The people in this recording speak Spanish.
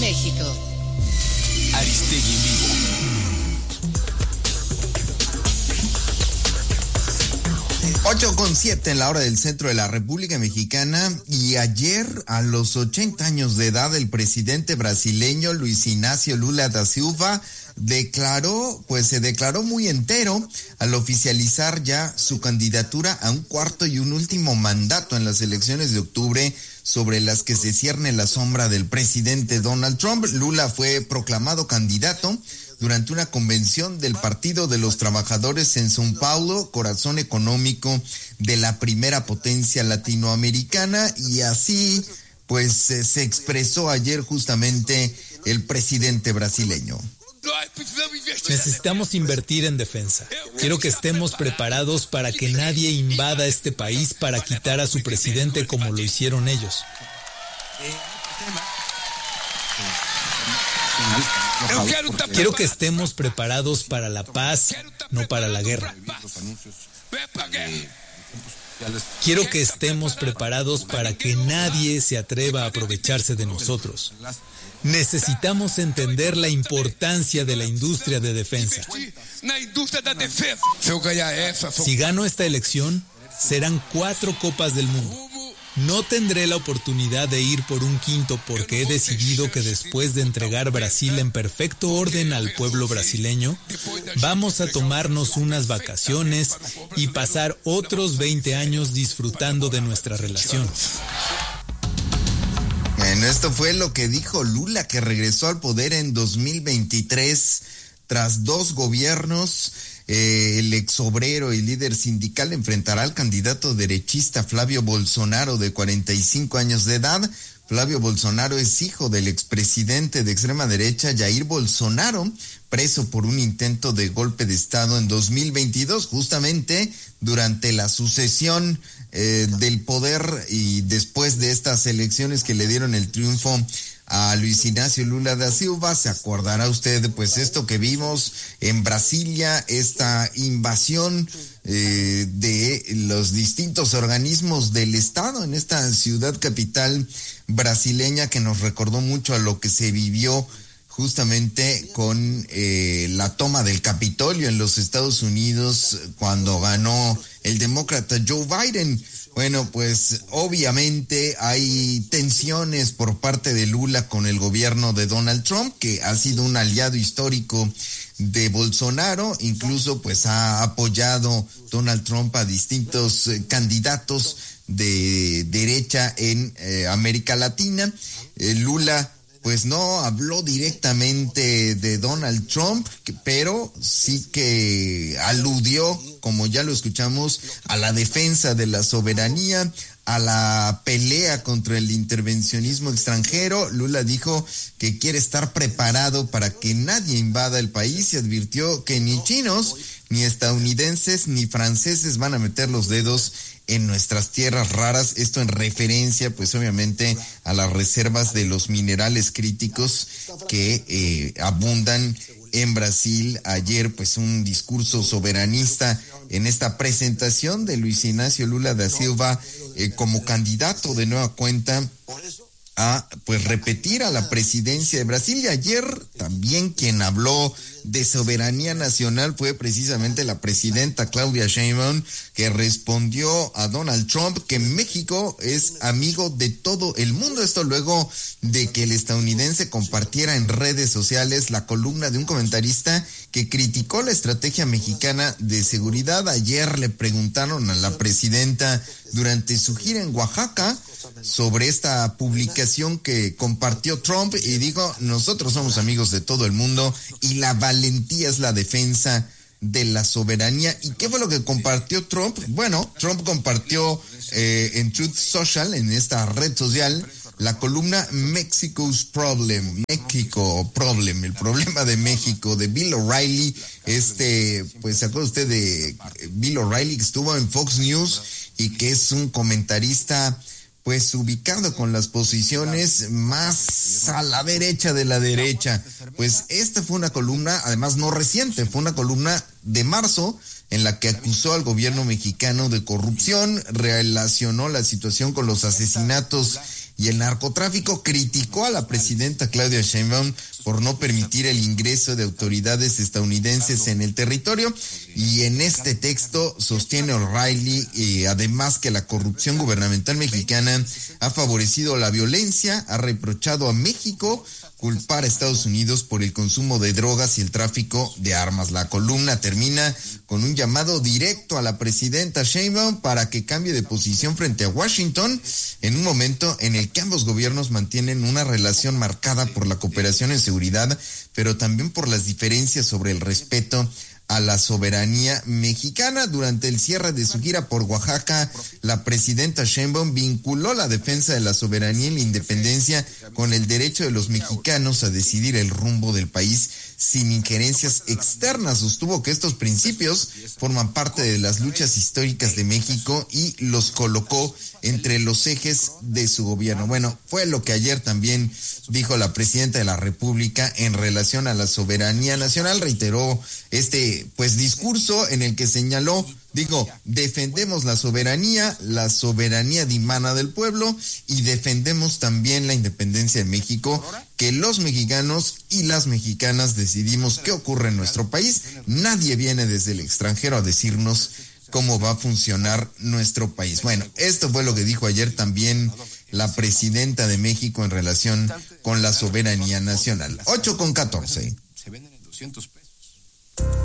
México. Aristegui en vivo. 8:07 en la hora del centro de la República Mexicana, y ayer a los 80 años de edad el presidente brasileño Luis Inácio Lula da Silva se declaró muy entero al oficializar ya su candidatura a un cuarto y un último mandato en las elecciones de octubre, sobre las que se cierne la sombra del presidente Donald Trump. Lula fue proclamado candidato durante una convención del Partido de los Trabajadores en São Paulo, corazón económico de la primera potencia latinoamericana, y así pues se expresó ayer justamente el presidente brasileño. Necesitamos invertir en defensa. Quiero que estemos preparados para que nadie invada este país para quitar a su presidente como lo hicieron ellos. Quiero que estemos preparados para la paz, no para la guerra. Quiero que estemos preparados para que nadie se atreva a aprovecharse de nosotros. Necesitamos entender la importancia de la industria de defensa. Si gano esta elección, serán 4 Copas del Mundo. No tendré la oportunidad de ir por un quinto porque he decidido que después de entregar Brasil en perfecto orden al pueblo brasileño, vamos a tomarnos unas vacaciones y pasar otros 20 años disfrutando de nuestra relación. Bueno, esto fue lo que dijo Lula, que regresó al poder en 2023 tras 2 gobiernos. El exobrero y líder sindical enfrentará al candidato derechista Flavio Bolsonaro, de 45 años de edad. Flavio Bolsonaro es hijo del expresidente de extrema derecha Jair Bolsonaro, preso por un intento de golpe de Estado en 2022, justamente durante la sucesión del poder y después de estas elecciones que le dieron el triunfo a Luis Inácio Lula da Silva. Se acordará usted, pues, esto que vimos en Brasilia, esta invasión de los distintos organismos del Estado en esta ciudad capital brasileña, que nos recordó mucho a lo que se vivió justamente con la toma del Capitolio en los Estados Unidos cuando ganó el demócrata Joe Biden. Bueno, pues obviamente hay tensiones por parte de Lula con el gobierno de Donald Trump, que ha sido un aliado histórico de Bolsonaro. Incluso pues ha apoyado Donald Trump a distintos candidatos de derecha en América Latina. Lula pues no habló directamente de Donald Trump, pero sí que aludió, como ya lo escuchamos, a la defensa de la soberanía, a la pelea contra el intervencionismo extranjero. Lula dijo que quiere estar preparado para que nadie invada el país y advirtió que ni chinos, ni estadounidenses, ni franceses van a meter los dedos en nuestras tierras raras. Esto en referencia, pues obviamente, a las reservas de los minerales críticos que abundan en Brasil. Ayer, pues, un discurso soberanista en esta presentación de Luis Inácio Lula da Silva como candidato de nueva cuenta a pues repetir a la presidencia de Brasil. Y ayer también quien habló de soberanía nacional fue precisamente la presidenta Claudia Sheinbaum, que respondió a Donald Trump que México es amigo de todo el mundo. Esto luego de que el estadounidense compartiera en redes sociales la columna de un comentarista que criticó la estrategia mexicana de seguridad. Ayer le preguntaron a la presidenta durante su gira en Oaxaca sobre esta publicación que compartió Trump, y dijo: nosotros somos amigos de todo el mundo y la valentía es la defensa de la soberanía. ¿Y qué fue lo que compartió Trump? Bueno, Trump compartió en Truth Social, en esta red social, la columna Mexico's Problem, México Problem, el problema de México, de Bill O'Reilly. Pues se acuerda usted de Bill O'Reilly, que estuvo en Fox News y que es un comentarista pues ubicado con las posiciones más a la derecha de la derecha. Pues esta fue una columna, además no reciente, fue una columna de marzo, en la que acusó al gobierno mexicano de corrupción, relacionó la situación con los asesinatos y el narcotráfico, criticó a la presidenta Claudia Sheinbaum por no permitir el ingreso de autoridades estadounidenses en el territorio. Y en este texto sostiene O'Reilly además que la corrupción gubernamental mexicana ha favorecido la violencia, ha reprochado a México culpar a Estados Unidos por el consumo de drogas y el tráfico de armas. La columna termina con un llamado directo a la presidenta Sheinbaum para que cambie de posición frente a Washington en un momento en el que ambos gobiernos mantienen una relación marcada por la cooperación en seguridad, pero también por las diferencias sobre el respeto a la soberanía mexicana. Durante el cierre de su gira por Oaxaca, la presidenta Sheinbaum vinculó la defensa de la soberanía y la independencia con el derecho de los mexicanos a decidir el rumbo del país sin injerencias externas. Sostuvo que estos principios forman parte de las luchas históricas de México y los colocó entre los ejes de su gobierno. Bueno, fue lo que ayer también dijo la presidenta de la República en relación a la soberanía nacional. Reiteró este discurso en el que señaló, defendemos la soberanía dimana del pueblo y defendemos también la independencia de México, que los mexicanos y las mexicanas decidimos qué ocurre en nuestro país. Nadie viene desde el extranjero a decirnos cómo va a funcionar nuestro país. Bueno, esto fue lo que dijo ayer también la presidenta de México en relación con la soberanía nacional. 8:14. Se venden en 200 pesos.